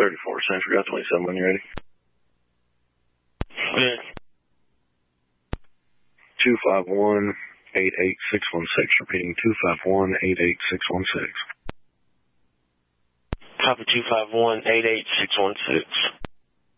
34, Century, got 27 when you're ready. Good. 251-88616, repeating 251-88616. Copy 251-88616.